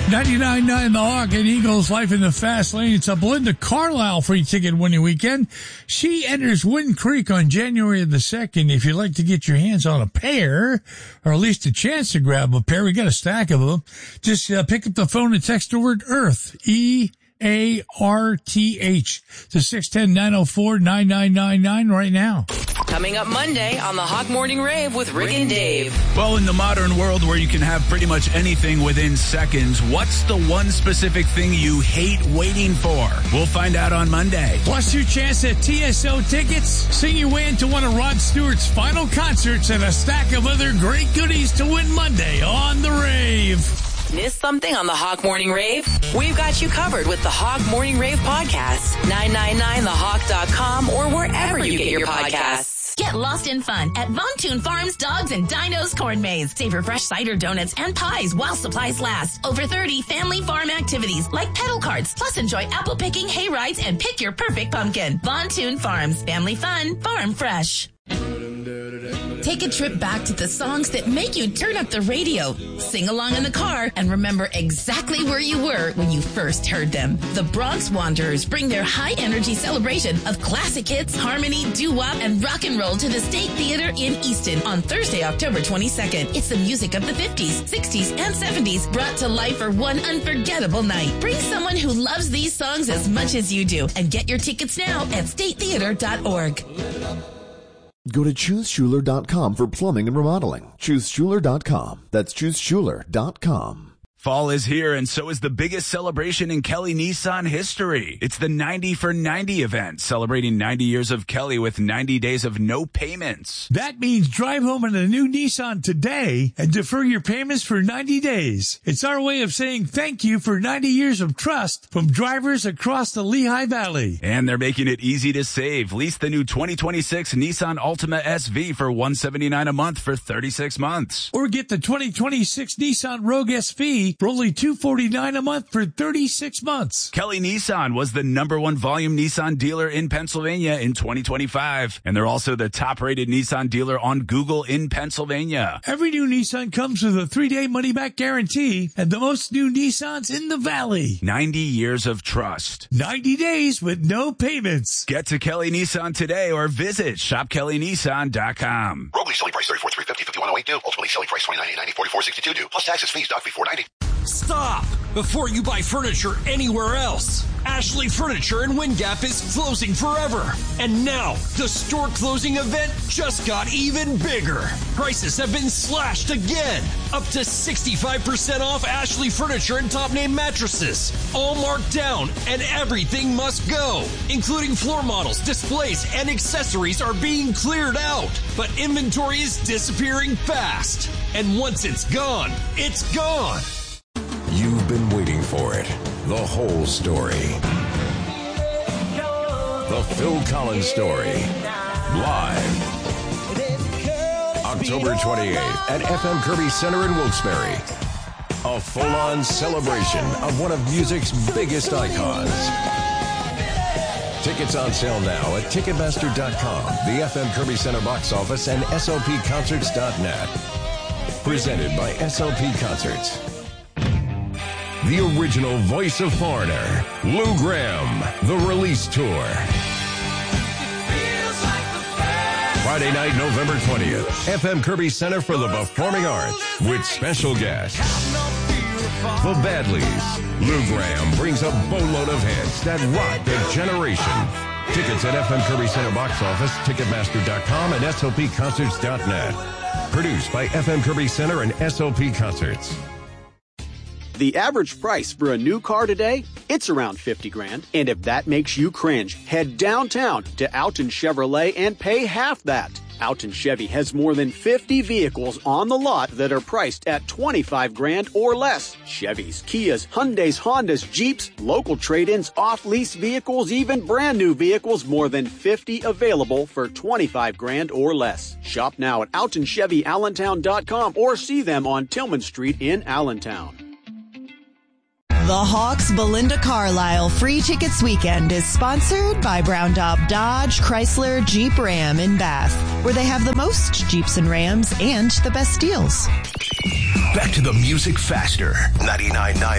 99.9 The Hawk and Eagles Life in the Fast Lane. It's a Belinda Carlisle free ticket winning weekend. She enters Wind Creek on January the 2nd. If you'd like to get your hands on a pair, or at least a chance to grab a pair, we got a stack of them. Just pick up the phone and text the word EARTH, EARTH, to 610-904-9999 right now. Coming up Monday on the Hawk Morning Rave with Rick and Dave. Well, in the modern world where you can have pretty much anything within seconds, what's the one specific thing you hate waiting for? We'll find out on Monday. Plus your chance at TSO tickets, sing your way into one of Rod Stewart's final concerts, and a stack of other great goodies to win Monday on the Rave. Missed something on the Hawk Morning Rave? We've got you covered with the Hawk Morning Rave podcast. 999thehawk.com or wherever you get your podcasts. Get lost in fun at Von Toon Farms Dogs and Dinos Corn Maze. Savor fresh cider donuts and pies while supplies last. Over 30 family farm activities like pedal carts. Plus enjoy apple picking, hay rides, and pick your perfect pumpkin. Von Toon Farms. Family fun. Farm fresh. Take a trip back to the songs that make you turn up the radio, sing along in the car, and remember exactly where you were when you first heard them. The Bronx Wanderers bring their high-energy celebration of classic hits, harmony, doo-wop, and rock and roll to the State Theater in Easton on Thursday, October 22nd. It's the music of the 50s, 60s, and 70s brought to life for one unforgettable night. Bring someone who loves these songs as much as you do, and get your tickets now at statetheater.org. Go to ChooseSchuler.com for plumbing and remodeling. ChooseSchuler.com. That's ChooseSchuler.com. Fall is here, and so is the biggest celebration in Kelly Nissan history. It's the 90 for 90 event, celebrating 90 years of Kelly with 90 days of no payments. That means drive home in a new Nissan today and defer your payments for 90 days. It's our way of saying thank you for 90 years of trust from drivers across the Lehigh Valley. And they're making it easy to save. Lease the new 2026 Nissan Altima SV for $179 a month for 36 months. Or get the 2026 Nissan Rogue SV for only $249 a month for 36 months. Kelly Nissan was the #1 volume Nissan dealer in Pennsylvania in 2025. And they're also the top-rated Nissan dealer on Google in Pennsylvania. Every new Nissan comes with a 3-day money-back guarantee and the most new Nissans in the valley. 90 years of trust. 90 days with no payments. Get to Kelly Nissan today or visit shopkellynissan.com. Rogue lease selling price $34,350, $51,008 due. Ultimately selling price $29,890, $44,62 due. Plus taxes, fees, doc fee $490. Stop! Before you buy furniture anywhere else, Ashley Furniture in Wind Gap is closing forever. And now, the store closing event just got even bigger. Prices have been slashed again. Up to 65% off Ashley Furniture and top name mattresses. All marked down, and everything must go. Including floor models, displays, and accessories are being cleared out. But inventory is disappearing fast. And once it's gone, it's gone. You've been waiting for it. The whole story. The Phil Collins Story. Live. October 28th at FM Kirby Center in Wilkes-Barre. A full-on celebration of one of music's biggest icons. Tickets on sale now at Ticketmaster.com, the FM Kirby Center box office, and SLPconcerts.net. Presented by SLP Concerts. The original voice of Foreigner, Lou Gramm, The Release Tour. Friday night, November 20th, FM Kirby Center for the Performing Arts, with special guests. The Badleys. Lou Gramm brings a boatload of hits that rocked a generation. Tickets at FM Kirby Center box office, Ticketmaster.com, and SLPconcerts.net. Produced by FM Kirby Center and SLP Concerts. The average price for a new car today, it's around $50,000. And if that makes you cringe, head downtown to Alton Chevrolet and pay half that. Alton Chevy has more than 50 vehicles on the lot that are priced at $25,000 or less. Chevys, Kias, Hyundais, Hondas, Jeeps, local trade-ins, off-lease vehicles, even brand new vehicles, more than 50 available for $25,000 or less. Shop now at AltonChevyAllentown.com or see them on Tillman Street in Allentown. The Hawks Belinda Carlisle Free Tickets Weekend is sponsored by Brown Daub Dodge, Chrysler, Jeep, Ram in Bath, where they have the most Jeeps and Rams and the best deals. Back to the music faster. 99.9